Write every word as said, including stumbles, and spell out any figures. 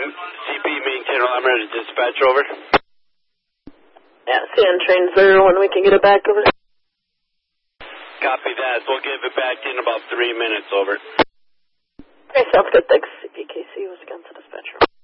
C P maintain alarm ready to dispatch, over. Yeah, C N train zero when we can get it back, over. Copy that. We'll give it back in about three minutes, over. Okay, sounds good. Thanks. C P K C was against the dispatcher.